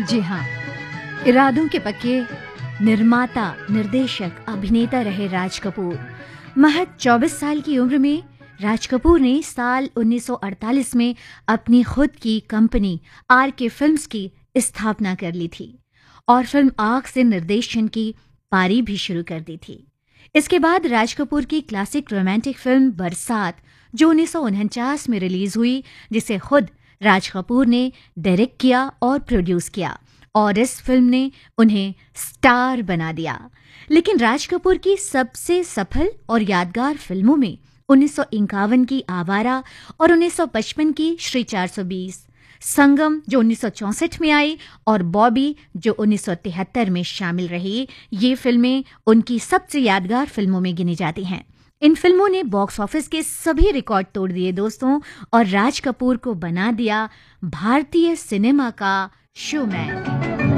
जी हाँ, इरादों के पक्के निर्माता, निर्देशक, अभिनेता रहे राज कपूर। महज 24 साल की उम्र में राज कपूर ने साल 1948 में अपनी खुद की कंपनी आर के फिल्म्स की स्थापना कर ली थी और फिल्म आग से निर्देशन की पारी भी शुरू कर दी थी। इसके बाद राज कपूर की क्लासिक रोमांटिक फिल्म बरसात, जो 1949 में रिलीज हुई, जिसे खुद राज कपूर ने डायरेक्ट किया और प्रोड्यूस किया, और इस फिल्म ने उन्हें स्टार बना दिया। लेकिन राज कपूर की सबसे सफल और यादगार फिल्मों में 1951 की आवारा और 1955 की श्री 420, संगम जो 1964 में आई और बॉबी जो 1973 में शामिल रही, ये फिल्में उनकी सबसे यादगार फिल्मों में गिनी जाती हैं। इन फिल्मों ने बॉक्स ऑफिस के सभी रिकॉर्ड तोड़ दिए दोस्तों, और राज कपूर को बना दिया भारतीय सिनेमा का शोमैन।